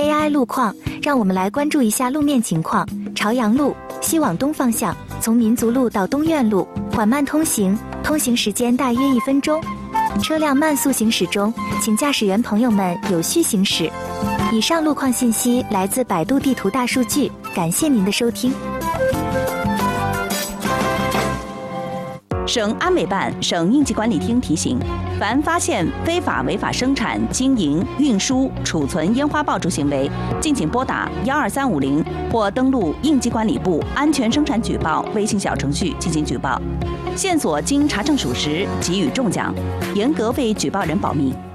AI 路况，让我们来关注一下路面情况。朝阳路西往东方向，从民族路到东苑路缓慢通行，通行时间大约1分钟，车辆慢速行驶中，请驾驶员朋友们有序行驶。以上路况信息来自百度地图大数据，感谢您的收听。 省安委办、省应急管理厅提醒：凡发现非法违法生产、经营、运输、储存烟花爆竹行为，敬请拨打12350或登录应急管理部安全生产举报微信小程序进行举报。线索经查证属实，给予重奖，严格为举报人保密。